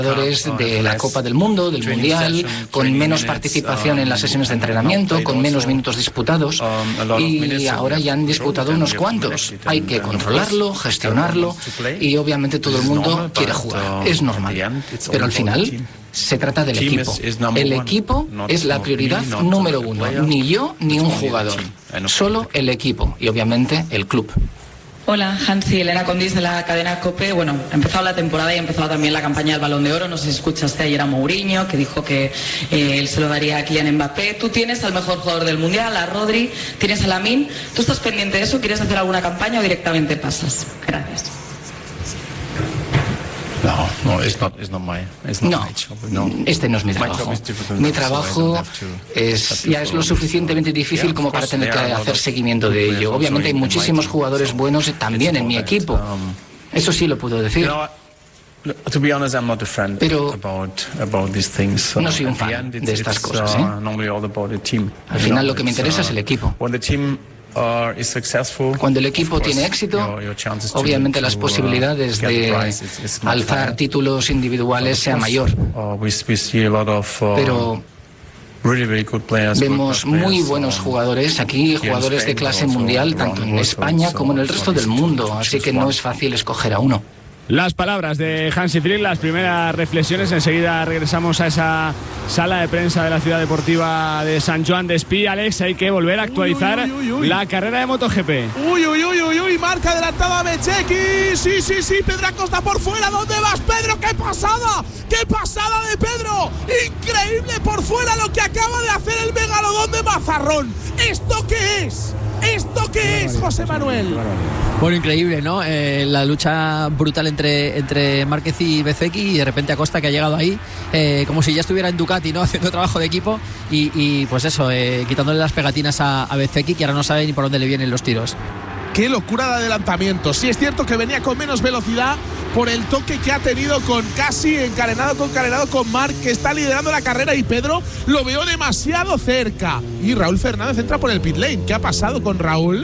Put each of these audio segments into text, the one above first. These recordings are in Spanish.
de la Copa del Mundo, del Mundial, con menos participación en las sesiones de entrenamiento, con menos minutos disputados, y ahora ya han disputado unos cuantos. Hay que controlarlo, gestionarlo, y obviamente todo el mundo quiere jugar. Es normal. Pero al final se trata del equipo. El equipo es la prioridad número uno. Ni yo ni un jugador. Solo el equipo y obviamente el club. Hola, Hansi, Elena Condis de la cadena COPE. Bueno, ha empezado la temporada y ha empezado también la campaña del Balón de Oro. No sé si escuchaste ayer a Mourinho, que dijo que él se lo daría a Kylian Mbappé. Tú tienes al mejor jugador del Mundial, a Rodri, tienes a Lamine. ¿Tú estás pendiente de eso? ¿Quieres hacer alguna campaña o directamente pasas? Gracias. No, este no es mi trabajo. Mi trabajo ya es lo suficientemente difícil como para tener que hacer seguimiento de ello. Obviamente hay muchísimos jugadores buenos también en mi equipo. Eso sí lo puedo decir. Pero no soy un fan de estas cosas, ¿eh? Al final lo que me interesa es el equipo. Cuando el equipo tiene éxito, obviamente las posibilidades de alzar títulos individuales sea mayor. Pero vemos muy buenos jugadores aquí, jugadores de clase mundial, tanto en España como en el resto del mundo, así que no es fácil escoger a uno. Las palabras de Hansi Flick, las primeras reflexiones. Enseguida regresamos a esa sala de prensa de la Ciudad Deportiva de Sant Joan d'Espí. Alex, hay que volver a actualizar la carrera de MotoGP. Marca adelantada a Bezzecchi. Sí, Pedro Acosta por fuera. ¿Dónde vas, Pedro? ¡Qué pasada! ¡Qué pasada de Pedro! Increíble por fuera lo que acaba de hacer el megalodón de Mazarrón. ¿Esto qué es? ¿Esto qué es, José Manuel? Bueno, increíble, ¿no? La lucha brutal entre Márquez y Bezzecchi, y de repente Acosta, que ha llegado ahí como si ya estuviera en Ducati, ¿no? Haciendo trabajo de equipo y pues eso, quitándole las pegatinas a Bezzecchi, que ahora no sabe ni por dónde le vienen los tiros. Qué locura de adelantamiento. Sí, es cierto que venía con menos velocidad por el toque que ha tenido con casi encadenado con Marc, que está liderando la carrera, y Pedro lo veo demasiado cerca. Y Raúl Fernández entra por el pit lane. ¿Qué ha pasado con Raúl?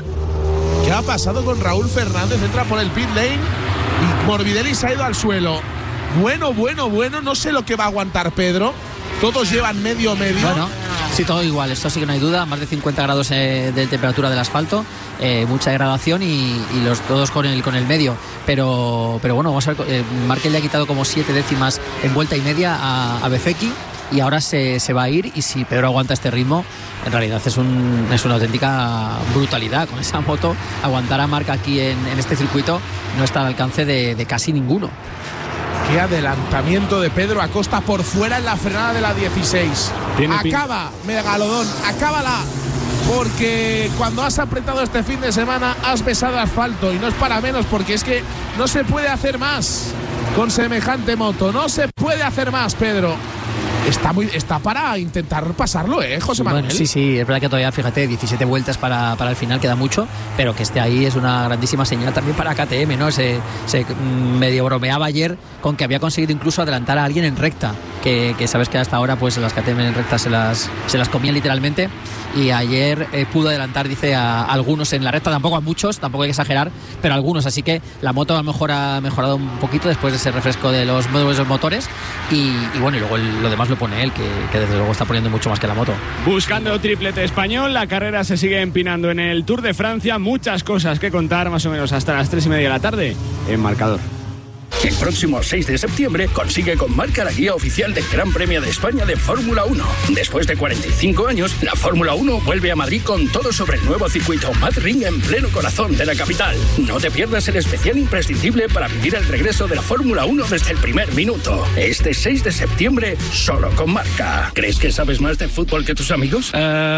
Fernández entra por el pit lane y Morbidelli se ha ido al suelo. Bueno, no sé lo que va a aguantar Pedro. Todos llevan medio. Bueno, sí, todo igual, esto sí que no hay duda. Más de 50 grados de temperatura del asfalto, mucha degradación y todos con el medio. Pero bueno, vamos a ver, Márquez le ha quitado como 7 décimas en vuelta y media a Bezzecchi, y ahora se va a ir. Y si Pedro aguanta este ritmo, en realidad es una auténtica brutalidad. Con esa moto, aguantar a Marc aquí en este circuito no está al alcance de casi ninguno. Qué adelantamiento de Pedro Acosta por fuera en la frenada de la 16. Acaba, Megalodón, acábala. Porque cuando has apretado este fin de semana has besado asfalto, y no es para menos, porque es que no se puede hacer más con semejante moto. No se puede hacer más, Pedro. Está para intentar pasarlo, José Manuel. Bueno, sí, es verdad que todavía, fíjate, 17 vueltas para el final, queda mucho, pero que esté ahí es una grandísima señal también para KTM, ¿no? Se medio bromeaba ayer con que había conseguido incluso adelantar a alguien en recta, que sabes que hasta ahora pues las KTM en recta se las comían literalmente, y ayer pudo adelantar, dice, a algunos en la recta, tampoco a muchos, tampoco hay que exagerar, pero a algunos, así que la moto a lo mejor ha mejorado un poquito después de ese refresco de los motores, y bueno, y luego lo demás lo pone él, que desde luego está poniendo mucho más que la moto. Buscando triplete español, la carrera se sigue empinando en el Tour de Francia. Muchas cosas que contar, más o menos hasta las 3:30 de la tarde en Marcador. El próximo 6 de septiembre consigue con Marca la guía oficial del Gran Premio de España de Fórmula 1. Después de 45 años, la Fórmula 1 vuelve a Madrid con todo sobre el nuevo circuito Madrid en pleno corazón de la capital. No te pierdas el especial imprescindible para vivir el regreso de la Fórmula 1 desde el primer minuto. Este 6 de septiembre, solo con Marca. ¿Crees que sabes más de fútbol que tus amigos?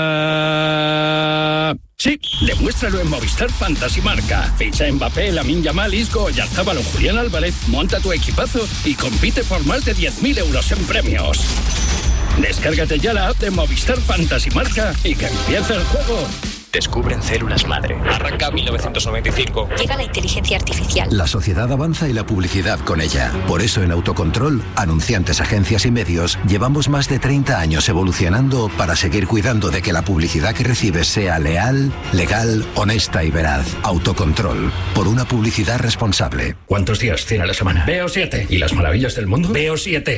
Sí, demuéstralo en Movistar Fantasy Marca. Ficha a Mbappé, Lamine Yamal, Isco, Oyarzabal o Julián Álvarez, monta tu equipazo y compite por más de 10.000 euros en premios. Descárgate ya la app de Movistar Fantasy Marca y que empiece el juego. Descubren células madre. Arranca 1995. Llega la inteligencia artificial. La sociedad avanza y la publicidad con ella. Por eso en Autocontrol, anunciantes, agencias y medios, llevamos más de 30 años evolucionando para seguir cuidando de que la publicidad que recibes sea leal, legal, honesta y veraz. Autocontrol. Por una publicidad responsable. ¿Cuántos días tiene la semana? Veo 7. ¿Y las maravillas del mundo? Veo 7.